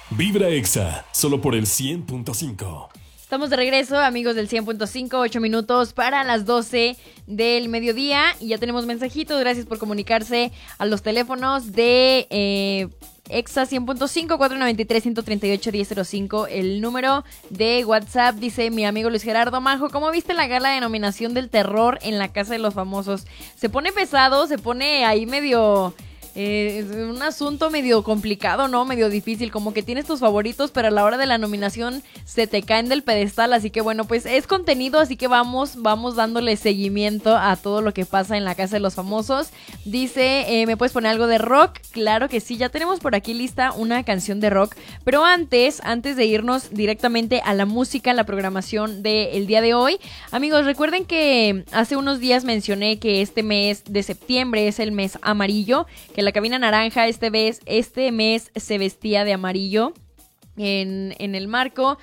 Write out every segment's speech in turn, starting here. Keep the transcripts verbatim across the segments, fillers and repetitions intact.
Vibra Exa, solo por el cien punto cinco. Estamos de regreso, amigos del cien punto cinco, ocho minutos para las doce del mediodía y ya tenemos mensajitos. Gracias por comunicarse a los teléfonos de eh, Exa cien punto cinco, cuatro nueve tres, uno tres ocho, uno cero cero cinco. El número de WhatsApp dice mi amigo Luis Gerardo Majo: ¿cómo viste la gala de nominación del terror en la Casa de los Famosos? Se pone pesado, se pone ahí medio... Eh, es un asunto medio complicado, ¿no? Medio difícil, como que tienes tus favoritos, pero a la hora de la nominación se te caen del pedestal, así que bueno, pues es contenido, así que vamos, vamos dándole seguimiento a todo lo que pasa en la Casa de los Famosos. Dice, eh, ¿me puedes poner algo de rock? Claro que sí, ya tenemos por aquí lista una canción de rock, pero antes, antes de irnos directamente a la música, la programación del día de hoy, amigos, recuerden que hace unos días mencioné que este mes de septiembre es el mes amarillo, que la cabina naranja este mes, este mes se vestía de amarillo en, en el marco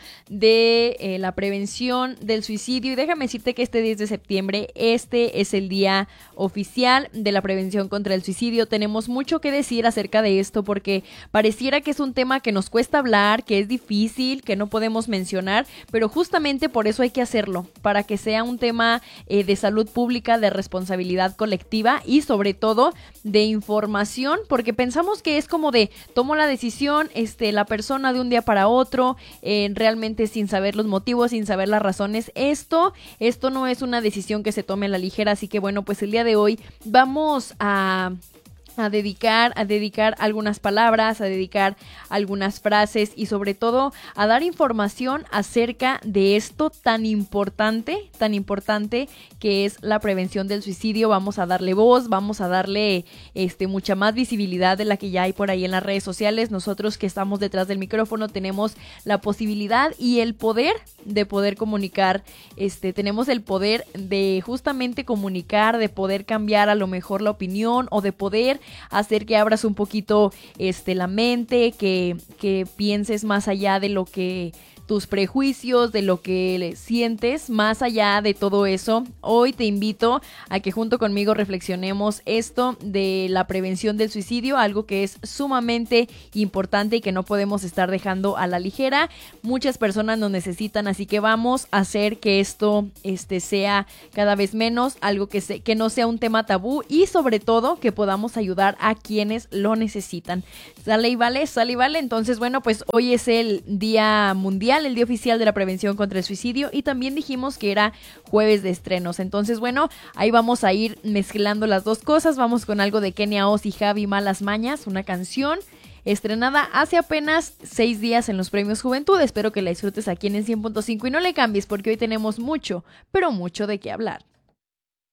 de eh, la prevención del suicidio. Y déjame decirte que este diez de septiembre, este es el día oficial de la prevención contra el suicidio. Tenemos mucho que decir acerca de esto porque pareciera que es un tema que nos cuesta hablar, que es difícil, que no podemos mencionar, pero justamente por eso hay que hacerlo, para que sea un tema eh, de salud pública, de responsabilidad colectiva y sobre todo de información, porque pensamos que es como de tomo la decisión, este, la persona de un día para otro, eh, realmente sin saber los motivos, sin saber las razones. Esto, esto no es una decisión que se tome a la ligera, así que bueno, pues el día de hoy vamos a... a dedicar, a dedicar algunas palabras, a dedicar algunas frases y sobre todo a dar información acerca de esto tan importante, tan importante que es la prevención del suicidio. Vamos a darle voz, vamos a darle este mucha más visibilidad de la que ya hay por ahí en las redes sociales. Nosotros que estamos detrás del micrófono tenemos la posibilidad y el poder de poder comunicar, este, tenemos el poder de justamente comunicar, de poder cambiar a lo mejor la opinión o de poder hacer que abras un poquito este, la mente, que, que pienses más allá de lo que tus prejuicios, de lo que sientes, más allá de todo eso. Hoy te invito a que junto conmigo reflexionemos esto de la prevención del suicidio, algo que es sumamente importante y que no podemos estar dejando a la ligera. Muchas personas nos necesitan, así que vamos a hacer que esto este, sea cada vez menos, algo que, se, que no sea un tema tabú y sobre todo que podamos ayudar a quienes lo necesitan. ¿Sale y vale? ¿Sale y vale? Entonces, bueno, pues hoy es el Día Mundial, el Día Oficial de la Prevención contra el Suicidio y también dijimos que era jueves de estrenos. Entonces, bueno, ahí vamos a ir mezclando las dos cosas. Vamos con algo de Kenia Oz y Javi, Malas Mañas, una canción estrenada hace apenas seis días en los Premios Juventud. Espero que la disfrutes aquí en el cien punto cinco y no le cambies porque hoy tenemos mucho, pero mucho de qué hablar.